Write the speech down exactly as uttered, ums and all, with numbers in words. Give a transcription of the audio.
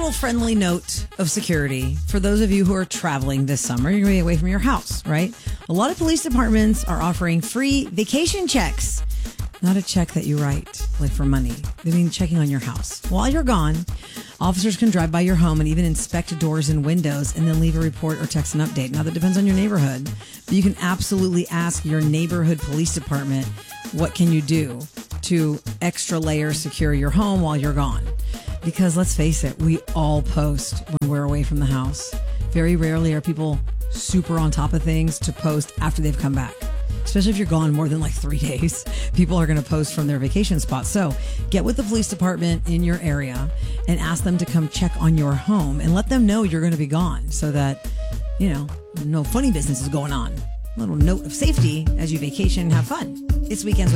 little friendly note of security for those of you who are traveling this summer. You're going to be away from your house, right? A lot of police departments are offering free vacation checks. Not a check that you write, like for money. They mean checking on your house. While you're gone, officers can drive by your home and even inspect doors and windows and then leave a report or text an update. Now, that depends on your neighborhood, but you can absolutely ask your neighborhood police department, what can you do to extra layer secure your home while you're gone? Because let's face it, we all post when we're away from the house. Very rarely are people super on top of things to post after they've come back. Especially if you're gone more than like three days, people are going to post from their vacation spot. So get with the police department in your area and ask them to come check on your home and let them know you're going to be gone so that, you know, no funny business is going on. A little note of safety as you vacation and have fun. It's Weekends with